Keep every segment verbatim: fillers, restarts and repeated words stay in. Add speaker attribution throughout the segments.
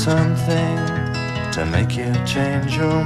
Speaker 1: Something to make you change your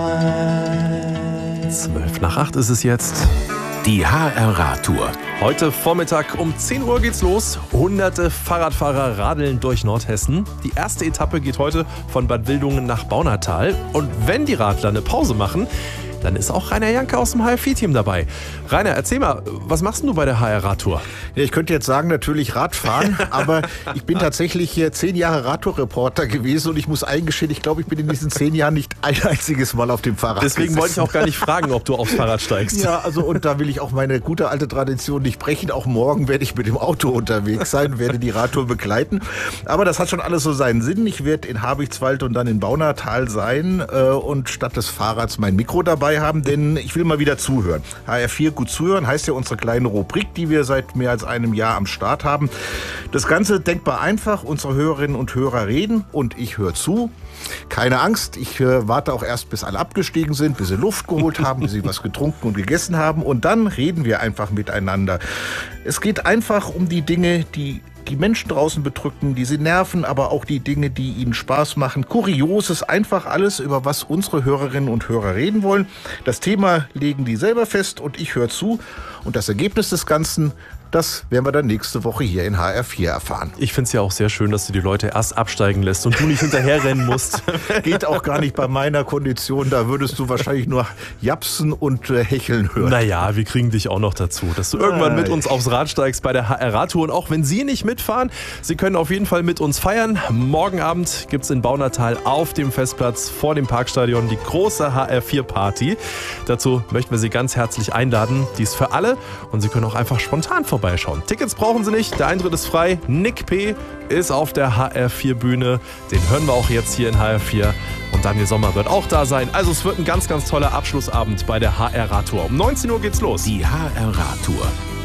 Speaker 1: mind.
Speaker 2: Zwölf nach acht ist es jetzt.
Speaker 3: Die H R-Radtour.
Speaker 2: Heute Vormittag um zehn Uhr geht's los. Hunderte Fahrradfahrer radeln durch Nordhessen. Die erste Etappe geht heute von Bad Wildungen nach Baunatal. Und wenn die Radler eine Pause machen, dann ist auch Rainer Janke aus dem H R vier Team dabei. Rainer, erzähl mal, was machst denn du bei der H R-Radtour?
Speaker 4: Ja, ich könnte jetzt sagen, natürlich Radfahren, aber ich bin tatsächlich hier zehn Jahre Radtour-Reporter gewesen und ich muss eingestehen, ich glaube, ich bin in diesen zehn Jahren nicht ein einziges Mal auf dem Fahrrad
Speaker 2: Deswegen
Speaker 4: gesessen.
Speaker 2: wollte ich auch gar nicht fragen, ob du aufs Fahrrad steigst.
Speaker 4: Ja, also und da will ich auch meine gute alte Tradition nicht brechen. Auch morgen werde ich mit dem Auto unterwegs sein, werde die Radtour begleiten. Aber das hat schon alles so seinen Sinn. Ich werde in Habichtswald und dann in Baunatal sein äh, und statt des Fahrrads mein Mikro dabei haben, denn ich will mal wieder zuhören. H R vier gut zuhören heißt ja unsere kleine Rubrik, die wir seit mehr als einem Jahr am Start haben. Das Ganze denkbar einfach. Unsere Hörerinnen und Hörer reden und ich höre zu. Keine Angst, ich äh, warte auch erst, bis alle abgestiegen sind, bis sie Luft geholt haben, bis sie was getrunken und gegessen haben und dann reden wir einfach miteinander. Es geht einfach um die Dinge, die die Menschen draußen bedrücken, die sie nerven, aber auch die Dinge, die ihnen Spaß machen. Kurioses, einfach alles, über was unsere Hörerinnen und Hörer reden wollen. Das Thema legen die selber fest und ich höre zu. Und das Ergebnis des Ganzen, das werden wir dann nächste Woche hier in H R vier erfahren.
Speaker 2: Ich finde es ja auch sehr schön, dass du die Leute erst absteigen lässt und du nicht hinterherrennen musst.
Speaker 4: Geht auch gar nicht bei meiner Kondition. Da würdest du wahrscheinlich nur japsen und äh, hecheln hören.
Speaker 2: Naja, wir kriegen dich auch noch dazu, dass du irgendwann mit uns aufs Rad steigst bei der H R-Radtour. Und auch wenn Sie nicht mitfahren, Sie können auf jeden Fall mit uns feiern. Morgen Abend gibt es in Baunatal auf dem Festplatz vor dem Parkstadion die große H R vier Party. Dazu möchten wir Sie ganz herzlich einladen. Die ist für alle und Sie können auch einfach spontan vorbeischauen. Tickets brauchen Sie nicht, der Eintritt ist frei. Nick P. ist auf der H R vier Bühne. Den hören wir auch jetzt hier in H R vier. Und Daniel Sommer wird auch da sein. Also es wird ein ganz, ganz toller Abschlussabend bei der H R-Radtour. Um neunzehn Uhr geht's los.
Speaker 3: Die H R-Radtour.